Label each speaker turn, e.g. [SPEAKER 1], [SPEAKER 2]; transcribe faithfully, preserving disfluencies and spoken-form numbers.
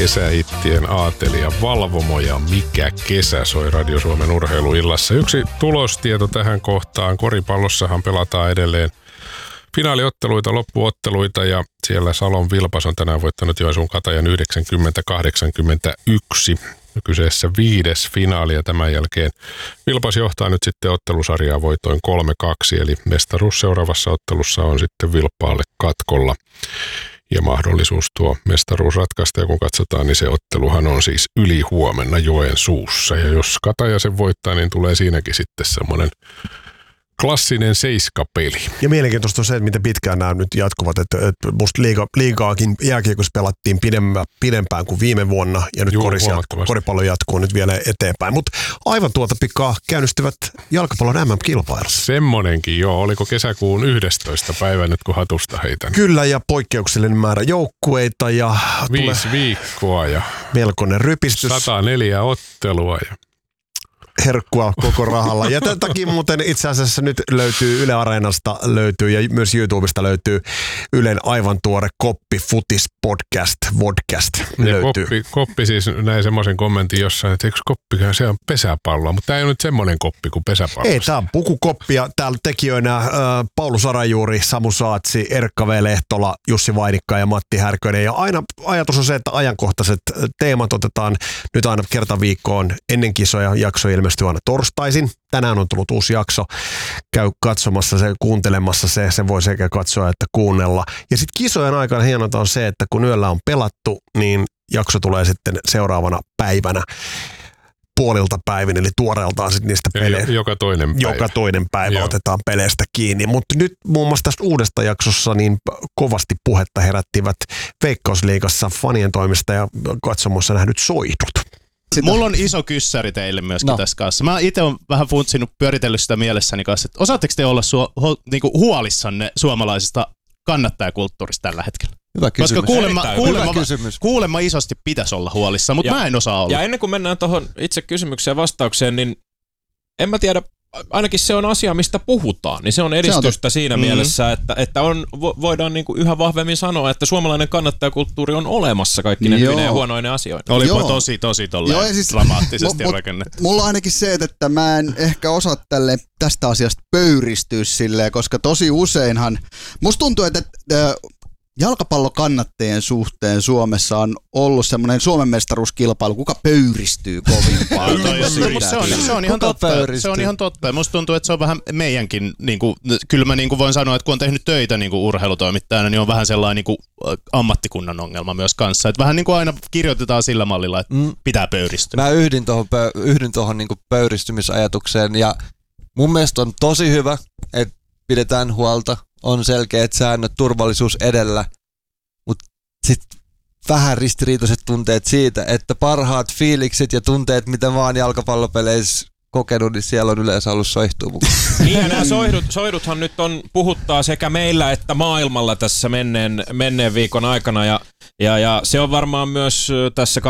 [SPEAKER 1] kesähittien aatelija Valvomo ja Mikä kesä soi Radio Suomen urheiluillassa. Yksi tulostieto tähän kohtaan. Koripallossahan pelataan edelleen finaaliotteluita, loppuotteluita ja siellä Salon Vilpas on tänään voittanut Joensuun Katajan yhdeksänkymmentä kahdeksankymmentäyksi. Kyseessä viides finaali ja tämän jälkeen Vilpas johtaa nyt sitten ottelusarjaa voitoin kolme kaksi, eli mestaruus seuraavassa ottelussa on sitten Vilppaalle katkolla. Ja mahdollisuus tuo mestaruus ratkaista, ja kun katsotaan, niin se otteluhan on siis yli huomenna Joensuussa. Ja jos Kataja sen voittaa, niin tulee siinäkin sitten semmoinen klassinen seiskapeli.
[SPEAKER 2] Ja mielenkiintoista on se, että miten pitkään nämä nyt jatkuvat. Että, että musta liiga, liigaakin jääkiekossa pelattiin pidempään, pidempään kuin viime vuonna, ja nyt koris, koripallo jatkuu nyt vielä eteenpäin. Mutta aivan tuota pikaa käynnistyvät jalkapallon M M-kilpailut.
[SPEAKER 1] Semmonenkin, joo. Oliko kesäkuun yhdestoista päivä nyt, kun hatusta heitän?
[SPEAKER 2] Kyllä, ja poikkeuksellinen määrä joukkueita. Ja
[SPEAKER 1] Viisi viikkoa ja
[SPEAKER 2] melkoinen rypistys.
[SPEAKER 1] sata neljä ottelua ja
[SPEAKER 2] herkkua koko rahalla. Ja tämän takia muuten itse asiassa nyt löytyy Yle Areenasta löytyy ja myös YouTubesta löytyy Ylen aivan tuore Koppi Futis podcast, vodcast löytyy.
[SPEAKER 1] Koppi, koppi siis näin semmoisen kommentin jossain, että eikö koppikaan se on pesäpalloa, mutta tämä ei ole nyt semmoinen koppi kuin pesäpallo.
[SPEAKER 2] Ei, tämä on pukukoppi ja täällä tekijöinä äh, Paulu Sarajuuri, Samu Saatsi, Erkka V. Lehtola, Jussi Vainikka ja Matti Härkönen. Ja aina ajatus on se, että ajankohtaiset teemat otetaan nyt aina kerta viikkoon ennen kisoja. Jakso ilmestyy aina torstaisin. Tänään on tullut uusi jakso. Käy katsomassa se, kuuntelemassa se. Sen voi sekä katsoa että kuunnella. Ja sitten kisojen aikana hienota on se, että kun yöllä on pelattu, niin jakso tulee sitten seuraavana päivänä puolilta päivin, eli tuoreeltaan sitten niistä peleistä.
[SPEAKER 1] Joka toinen päivä.
[SPEAKER 2] Joka toinen päivä Joo. otetaan peleistä kiinni. Mutta nyt muun muassa tästä uudesta jaksossa niin kovasti puhetta herättivät Veikkausliigassa fanien toimista ja katsomossa nähdyt soihdut.
[SPEAKER 3] Sitä. Mulla on iso kyssäri teille myöskin no. tässä kanssa. Mä itse olen vähän funtsinut, pyöritellyt sitä mielessäni kanssa, että osaatteko te olla su- ho- niinku huolissanne suomalaisesta kannattajakulttuurista tällä hetkellä?
[SPEAKER 4] Hyvä kysymys.
[SPEAKER 3] Koska kuulemma, kuulemma, kuulemma isosti pitäisi olla huolissa, mutta mä en osaa olla.
[SPEAKER 5] Ja ennen kuin mennään tuohon itse kysymykseen ja vastaukseen, niin en mä tiedä, ainakin se on asia, mistä puhutaan, niin se on edistystä se on siinä mm-hmm. mielessä, että, että on, voidaan niinku yhä vahvemmin sanoa, että suomalainen kannattajakulttuuri on olemassa kaikki ne hyvinä ja huonoina asioina.
[SPEAKER 3] Olipa Joo. tosi, tosi tolleen siis, dramaattisesti m- rakennettu.
[SPEAKER 4] Mulla on ainakin se, että mä en ehkä osaa tälle tästä asiasta pöyristyä silleen, koska tosi useinhan, musta tuntuu, että äh, jalkapallokannattajien suhteen Suomessa on ollut semmoinen Suomen mestaruuskilpailu, kuka pöyristyy kovin paljon.
[SPEAKER 3] se, on, se on ihan totta. Se on ihan totta. Musta tuntuu, että se on vähän meidänkin, niin kuin, kyllä mä niin kuin voin sanoa, että kun on tehnyt töitä niin kuin urheilutoimittajana, niin on vähän sellainen niin kuin ammattikunnan ongelma myös kanssa. Että vähän niin kuin aina kirjoitetaan sillä mallilla, että mm. pitää pöyristyä.
[SPEAKER 4] Mä yhdyn tuohon, yhdyn tuohon niin kuin pöyristymisajatukseen ja mun mielestä on tosi hyvä, että pidetään huolta. On selkeät säännöt, turvallisuus edellä, mutta sitten vähän ristiriitaiset tunteet siitä, että parhaat fiilikset ja tunteet, mitä vaan jalkapallopeleissä kokenut, niin siellä on yleensä ollut soihtua mukaan.
[SPEAKER 5] Niin ja nämä soihdut, soihduthan nyt on, puhuttaa sekä meillä että maailmalla tässä menneen, menneen viikon aikana ja, ja, ja se on varmaan myös tässä